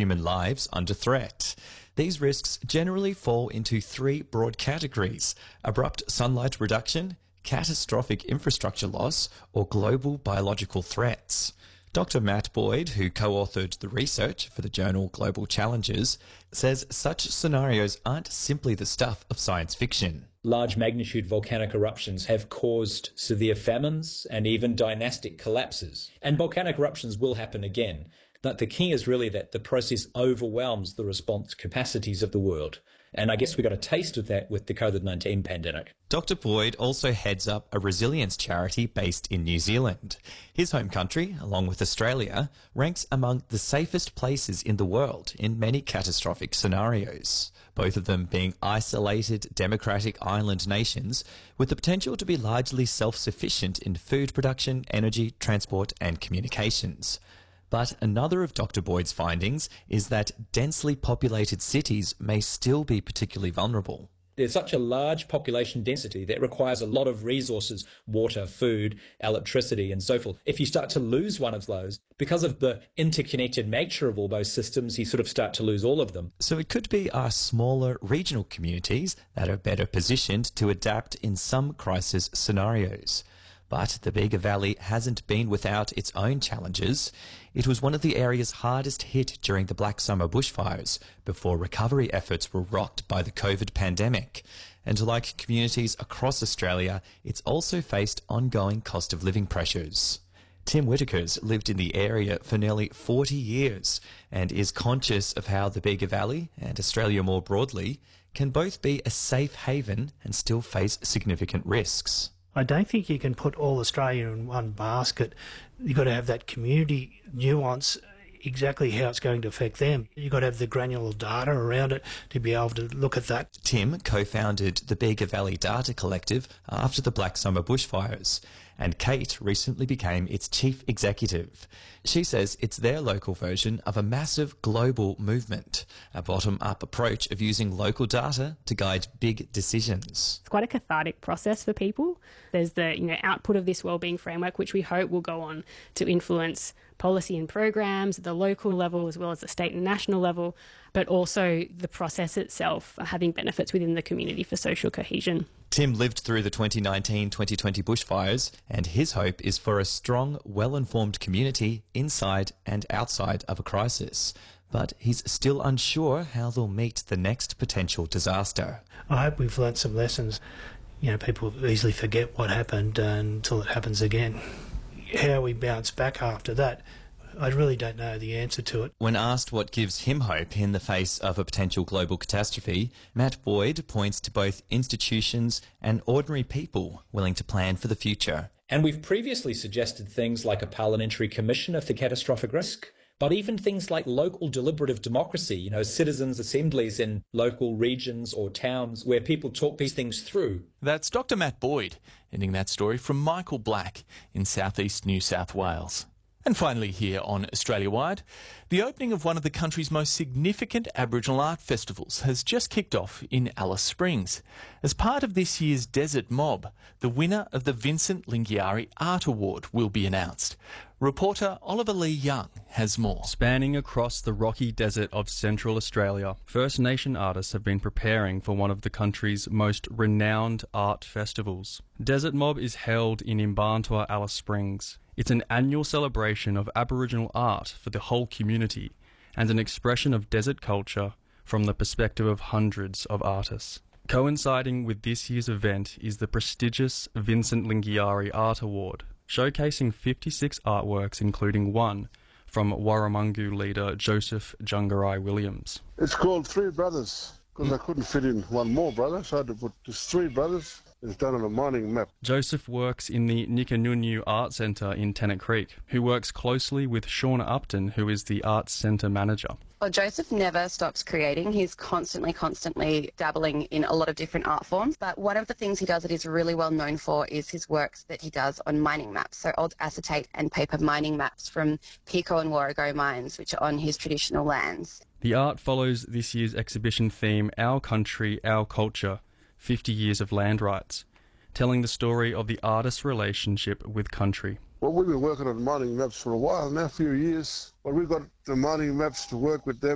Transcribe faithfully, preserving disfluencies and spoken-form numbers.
human lives under threat. These risks generally fall into three broad categories: abrupt sunlight reduction, catastrophic infrastructure loss, or global biological threats. Doctor Matt Boyd, who co-authored the research for the journal Global Challenges, says such scenarios aren't simply the stuff of science fiction. Large magnitude volcanic eruptions have caused severe famines and even dynastic collapses. And volcanic eruptions will happen again. But the key is really that the process overwhelms the response capacities of the world. And I guess we got a taste of that with the COVID nineteen pandemic. Doctor Boyd also heads up a resilience charity based in New Zealand. His home country, along with Australia, ranks among the safest places in the world in many catastrophic scenarios, both of them being isolated democratic island nations with the potential to be largely self-sufficient in food production, energy, transport and communications. But another of Doctor Boyd's findings is that densely populated cities may still be particularly vulnerable. There's such a large population density that requires a lot of resources, water, food, electricity and so forth. If you start to lose one of those, because of the interconnected nature of all those systems, you sort of start to lose all of them. So it could be our smaller regional communities that are better positioned to adapt in some crisis scenarios. But the Bega Valley hasn't been without its own challenges. It was one of the areas hardest hit during the Black Summer bushfires before recovery efforts were rocked by the COVID pandemic. And like communities across Australia, it's also faced ongoing cost of living pressures. Tim Whitaker's lived in the area for nearly forty years and is conscious of how the Bega Valley, and Australia more broadly, can both be a safe haven and still face significant risks. I don't think you can put all Australia in one basket. You've got to have that community nuance, exactly how it's going to affect them. You've got to have the granular data around it to be able to look at that. Tim co-founded the Bega Valley Data Collective after the Black Summer bushfires, and Kate recently became its chief executive. She says it's their local version of a massive global movement, a bottom-up approach of using local data to guide big decisions. It's quite a cathartic process for people. There's the you know output of this wellbeing framework, which we hope will go on to influence policy and programs at the local level as well as the state and national level, but also the process itself having benefits within the community for social cohesion. Tim lived through the twenty nineteen twenty twenty bushfires, and his hope is for a strong, well-informed community inside and outside of a crisis. But he's still unsure how they'll meet the next potential disaster. I hope we've learnt some lessons. You know, people easily forget what happened until it happens again. How we bounce back after that, I really don't know the answer to it. When asked what gives him hope in the face of a potential global catastrophe, Matt Boyd points to both institutions and ordinary people willing to plan for the future. And we've previously suggested things like a parliamentary commissioner for catastrophic risk, but even things like local deliberative democracy, you know, citizens' assemblies in local regions or towns where people talk these things through. That's Doctor Matt Boyd, ending that story from Michael Black in southeast New South Wales. And finally here on Australia Wide, the opening of one of the country's most significant Aboriginal art festivals has just kicked off in Alice Springs. As part of this year's Desert Mob, the winner of the Vincent Lingiari Art Award will be announced. Reporter Oliver Lee Young has more. Spanning across the rocky desert of Central Australia, First Nation artists have been preparing for one of the country's most renowned art festivals. Desert Mob is held in Imbantua, Alice Springs. It's an annual celebration of Aboriginal art for the whole community and an expression of desert culture from the perspective of hundreds of artists. Coinciding with this year's event is the prestigious Vincent Lingiari Art Award, showcasing fifty-six artworks, including one from Warramungu leader Joseph Jungarai Williams. It's called Three Brothers, because I couldn't fit in one more brother, so I had to put just three brothers. It's done on a mining map. Joseph works in the Nikanunu Art Centre in Tennant Creek, who works closely with Shauna Upton, who is the Arts Centre manager. Well, Joseph never stops creating. He's constantly, constantly dabbling in a lot of different art forms. But one of the things he does that he's really well known for is his works that he does on mining maps. So old acetate and paper mining maps from Pico and Warrego mines, which are on his traditional lands. The art follows this year's exhibition theme, Our Country, Our Culture, fifty years of land rights, telling the story of the artist's relationship with country. Well, we've been working on mining maps for a while now, a few years. But we've got the mining maps to work with them.